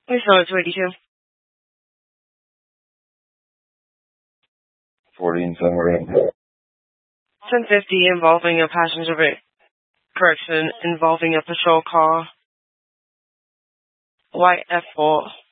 Please know it's 82. 40 and somewhere. 1050 involving a passenger correction involving a patrol car. White F4.